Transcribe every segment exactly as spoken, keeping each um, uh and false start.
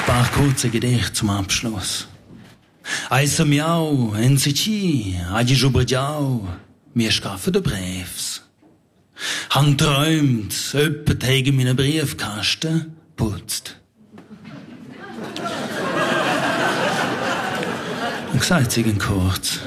paar kurze Gedichte zum Abschluss. Eisa miau, N C C, agi jubergiau, mir schaffen de Briefs. Han träumt, öppet hege meine Briefkasten putzt. Und gesagt sie kurz.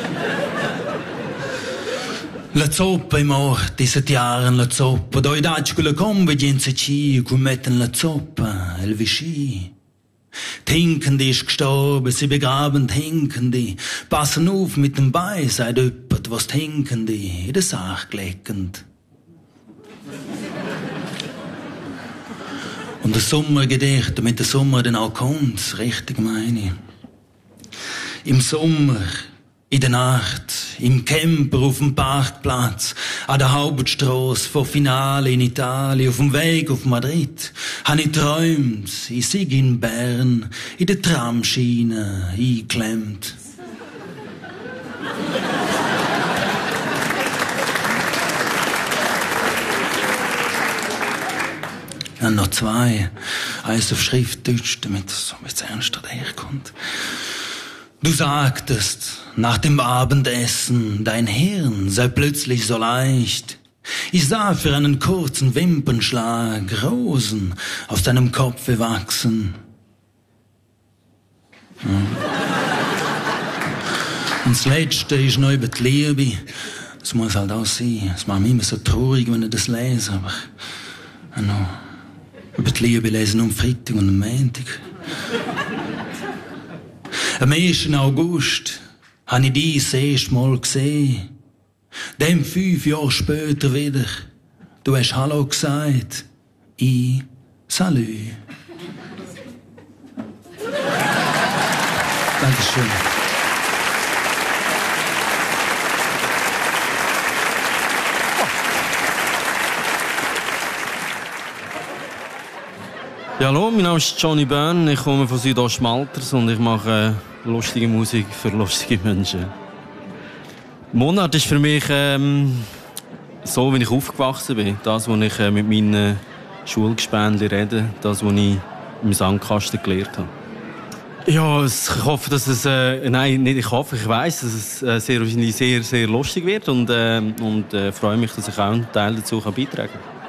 La zoppa è morta, se tiaren la zoppa, doi daci con la comba di N C C, cum metten la zoppa, el Vichy. Hinkende ist gestorben, sie begraben die Hinkende. Passen auf mit dem Bein, sagt jemand, was die Hinkende in der Sache leckend. Und das Sommergedicht, damit der Sommer dann auch kommt, richtig meine. Im Sommer, in der Nacht, im Camper auf dem Parkplatz, an der Hauptstrasse vor Finale in Italien, auf dem Weg auf Madrid, habe ich träumt, ich sei in Bern, in der Tramschiene eingeklemmt. Dann noch zwei, eins auf Schriftdeutsch, damit es so ein bisschen ernster daherkommt. Du sagtest, nach dem Abendessen, dein Hirn sei plötzlich so leicht. Ich sah für einen kurzen Wimpernschlag Rosen aus deinem Kopfe wachsen. Ja. Und das Letzte ist noch über die Liebe. Das muss halt auch sein. Es macht mich immer so traurig, wenn ich das lese. Aber ja, no. Über die Liebe lesen am Freitag und am Montag. Am ersten August habe ich dich das erste Mal gesehen. Dann fünf Jahre später wieder. Du hast Hallo gesagt. Ich Salü. Dankeschön. Ja, hallo, mein Name ist Johnny Byrne, ich komme von Südostmalters und ich mache äh, lustige Musik für lustige Menschen. Monat ist für mich ähm, so, wie ich aufgewachsen bin. Das, was ich äh, mit meinen Schulgespänli rede, das, was ich im Sandkasten gelernt habe. Ja, ich hoffe, dass es, äh, nein, nicht ich hoffe, ich weiss, dass es äh, sehr, sehr, sehr lustig wird und, äh, und äh, freue mich, dass ich auch einen Teil dazu beitragen kann.